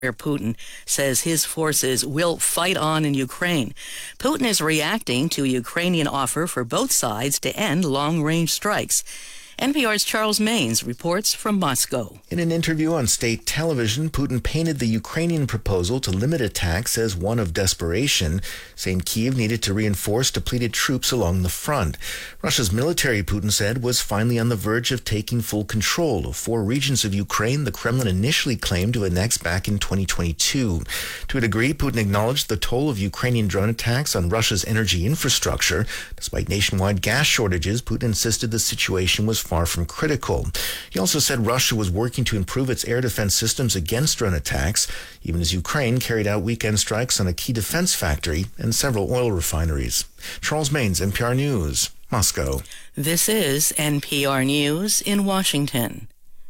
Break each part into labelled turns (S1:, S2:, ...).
S1: Putin says his forces will fight on in Ukraine. Putin is reacting to a Ukrainian offer for both sides to end long-range strikes. NPR's Charles Maynes reports from Moscow.
S2: In an interview on state television, Putin painted the Ukrainian proposal to limit attacks as one of desperation, saying Kyiv needed to reinforce depleted troops along the front. Russia's military, Putin said, was finally on the verge of taking full control of 4 regions of Ukraine the Kremlin initially claimed to annex back in 2022. To a degree, Putin acknowledged the toll of Ukrainian drone attacks on Russia's energy infrastructure. Despite nationwide gas shortages, Putin insisted the situation was far from critical. He also said Russia was working to improve its air defense systems against drone attacks, even as Ukraine carried out weekend strikes on a key defense factory and several oil refineries. Charles Maynes, NPR News, Moscow.
S1: This is NPR News in Washington.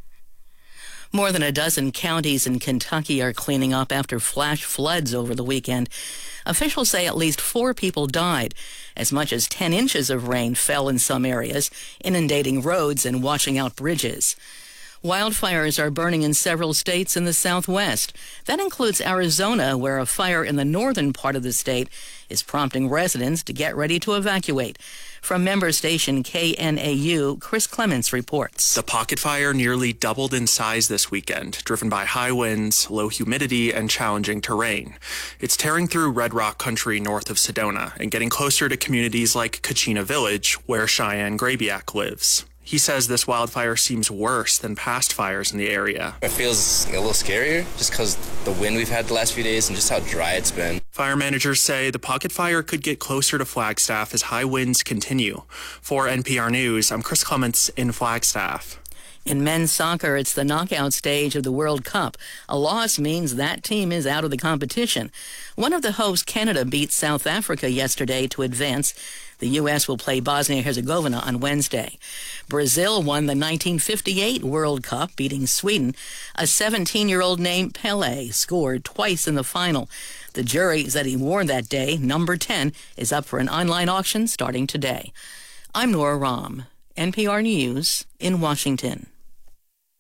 S1: More than a dozen counties in Kentucky are cleaning up after flash floods over the weekend. Officials say at least 4 people died. As much as 10 inches of rain fell in some areas, inundating roads and washing out bridges. Wildfires are burning in several states in the Southwest. That includes Arizona, where a fire in the northern part of the state is prompting residents to get ready to evacuate. From member station KNAU, Chris Clements reports.
S3: The Pocket Fire nearly doubled in size this weekend, driven by high winds, low humidity, and challenging terrain. It's tearing through Red Rock country north of Sedona and getting closer to communities like Kachina Village, where Cheyenne Grabiak lives. He says this wildfire seems worse than past fires in the area.
S4: It feels a little scarier just because the wind we've had the last few days and just how dry it's been.
S3: Fire managers say the Pocket Fire could get closer to Flagstaff as high winds continue. For NPR News, I'm Chris Clements in Flagstaff.
S1: In men's soccer, it's the knockout stage of the World Cup. A loss means that team is out of the competition. One of the hosts, Canada, beat South Africa yesterday to advance. The U.S. will play Bosnia-Herzegovina on Wednesday. Brazil won the 1958 World Cup, beating Sweden. A 17-year-old named Pelé scored twice in the final. The jury said he wore that day, number 10, is up for an online auction starting today. I'm Nora Rahm, NPR News in Washington.